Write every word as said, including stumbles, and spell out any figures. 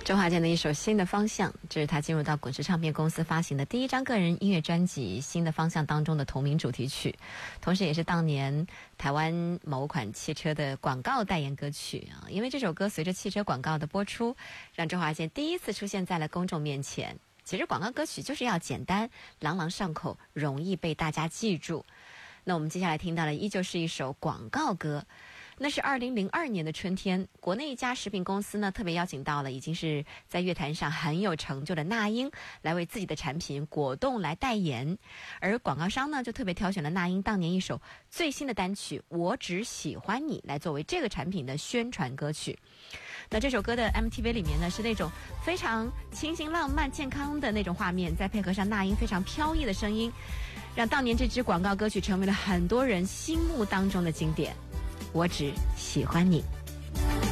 周华健的一首《新的方向》，这是他进入到滚石唱片公司发行的第一张个人音乐专辑《新的方向》当中的同名主题曲，同时也是当年台湾某款汽车的广告代言歌曲啊。因为这首歌随着汽车广告的播出，让周华健第一次出现在了公众面前。其实广告歌曲就是要简单、朗朗上口，容易被大家记住。那我们接下来听到的依旧是一首广告歌。那是二零零二年的春天，国内一家食品公司呢特别邀请到了已经是在乐坛上很有成就的那英来为自己的产品果冻来代言，而广告商呢就特别挑选了那英当年一首最新的单曲《我只喜欢你》来作为这个产品的宣传歌曲。那这首歌的 M T V 里面呢是那种非常清新浪漫健康的那种画面，再配合上那英非常飘逸的声音，让当年这支广告歌曲成为了很多人心目当中的经典。我只喜欢你。